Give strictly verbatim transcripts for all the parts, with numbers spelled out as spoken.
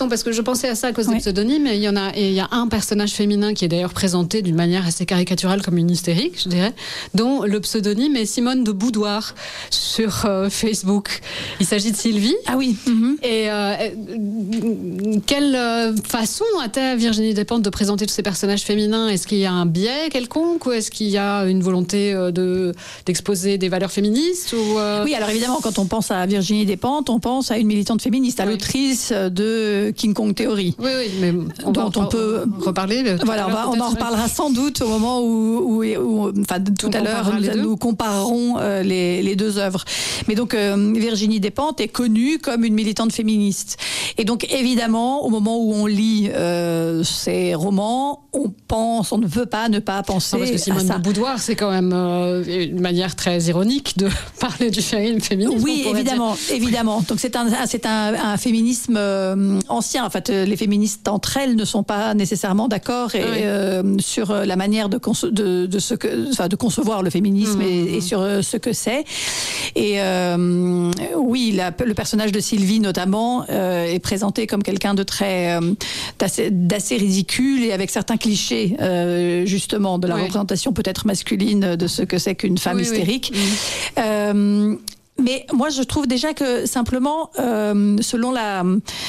Non, parce que je pensais à ça à cause oui. des pseudonymes. Et il y en a, et il y a un personnage féminin qui est d'ailleurs présenté d'une manière assez caricaturale comme une hystérique, je dirais, dont le pseudonyme est Simone de Boudoir sur euh, Facebook. Il s'agit de Sylvie. Ah oui. Mm-hmm. Et euh, quelle euh, façon a-t-elle Virginie Despentes de présenter tous ces personnages féminins ? Est-ce qu'il y a un biais quelconque ou est-ce qu'il y a une volonté euh, de d'exposer des valeurs féministes ou euh... Oui, alors évidemment, quand on pense à Virginie Despentes, on pense à une militante féministe, à oui. l'autrice de King Kong Theory. Oui, oui, mais on dont va on peut reparler. Voilà, on, va, on en reparlera sans doute au moment où, où, où enfin, tout on à l'heure, nous, nous comparerons euh, les, les deux œuvres. Mais donc, euh, Virginie Despentes est connue comme une militante féministe. Et donc, évidemment, au moment où on lit euh, ces romans, on pense, on ne veut pas ne pas penser non, parce que Simone à ça. de Boudoir, c'est quand même euh, une manière très ironique de parler du féminisme. Oui, évidemment, dire. évidemment. Donc, c'est un, c'est un, un féminisme euh, ancien. En fait, les féministes entre elles ne sont pas nécessairement d'accord et, oui. euh, sur la manière de, conce- de, de, ce que, enfin, de concevoir le féminisme mmh. et, et sur ce que c'est. Et euh, oui, la, le personnage de Sylvie notamment euh, est présenté comme quelqu'un de très euh, d'assez, d'assez ridicule et avec certains clichés euh, justement de la oui. représentation peut-être masculine de ce que c'est qu'une femme oui, hystérique. Oui. Mmh. Euh, Mais moi, je trouve déjà que simplement, euh, selon la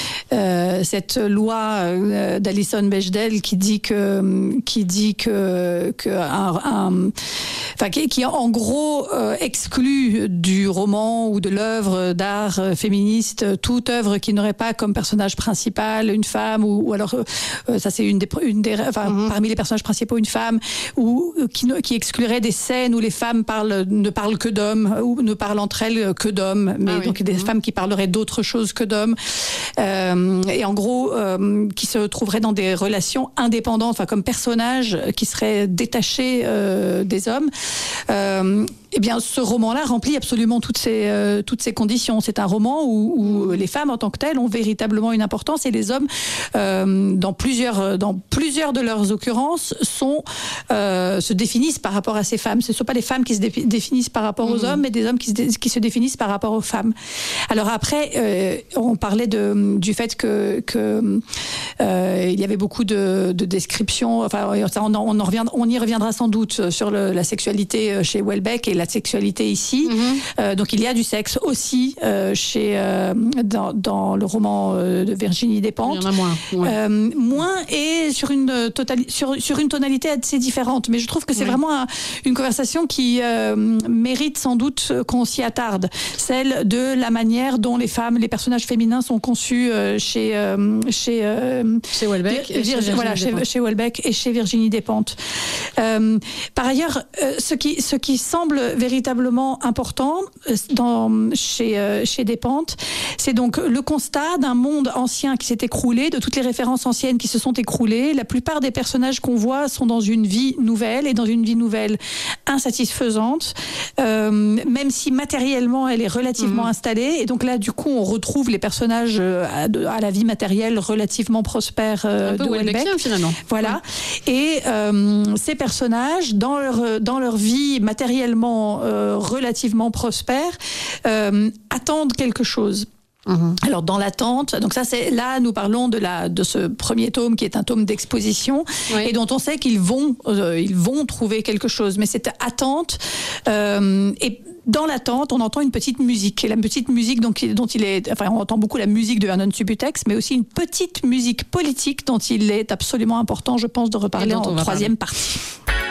euh, cette loi euh, d'Alison Bechdel qui dit que qui dit que, que un, un, enfin qui, qui en gros euh, exclut du roman ou de l'œuvre d'art féministe toute œuvre qui n'aurait pas comme personnage principal une femme ou, ou alors euh, ça c'est une des une des enfin mm-hmm. parmi les personnages principaux une femme ou qui qui exclurait des scènes où les femmes parlent ne parlent que d'hommes ou ne parlent entre elles que d'hommes, mais ah oui. donc des mmh. femmes qui parleraient d'autre chose que d'hommes, euh, et en gros euh, qui se trouveraient dans des relations indépendantes, enfin comme personnages qui seraient détachés euh, des hommes. Euh, Eh bien, ce roman-là remplit absolument toutes ces euh, toutes ces conditions. C'est un roman où, où les femmes en tant que telles ont véritablement une importance et les hommes, euh, dans plusieurs dans plusieurs de leurs occurrences, sont euh, se définissent par rapport à ces femmes. Ce ne sont pas les femmes qui se dé- définissent par rapport aux mmh. hommes, mais des hommes qui se, dé- qui se définissent par rapport aux femmes. Alors après, euh, on parlait de du fait que que euh, il y avait beaucoup de, de descriptions. Enfin, on, on en revient, on y reviendra sans doute sur le, la sexualité chez Houellebecq et la sexualité ici. Mm-hmm. Euh, donc il y a du sexe aussi euh, chez euh, dans, dans le roman euh, de Virginie Despentes. Il y en a moins. Ouais. Euh, moins et sur une totali- sur sur une tonalité assez différente. Mais je trouve que c'est oui. vraiment un, une conversation qui euh, mérite sans doute qu'on s'y attarde. Celle de la manière dont les femmes, les personnages féminins sont conçus euh, chez euh, chez euh, chez Houellebecq, Vir- Vir- chez voilà chez, chez Houellebecq et chez Virginie Despentes. Euh, par ailleurs, euh, ce qui ce qui semble véritablement important dans, chez, euh, chez Despentes, c'est donc le constat d'un monde ancien qui s'est écroulé, de toutes les références anciennes qui se sont écroulées. La plupart des personnages qu'on voit sont dans une vie nouvelle et dans une vie nouvelle insatisfaisante, euh, même si matériellement elle est relativement mmh. installée. Et donc là, du coup, on retrouve les personnages à, de, à la vie matérielle relativement prospère euh, Un peu de Houellebecq. Finalement. Voilà. Ouais. Et euh, ces personnages, dans leur, dans leur vie matériellement Euh, relativement prospères, euh, attendent quelque chose. Mmh. Alors dans l'attente, donc ça c'est là nous parlons de la de ce premier tome qui est un tome d'exposition oui. et dont on sait qu'ils vont euh, ils vont trouver quelque chose, mais cette attente euh, et dans l'attente, on entend une petite musique. Et la petite musique dont il, dont il est, enfin, on entend beaucoup la musique de Vernon Subutex, mais aussi une petite musique politique dont il est absolument important, je pense, de reparler en troisième partie.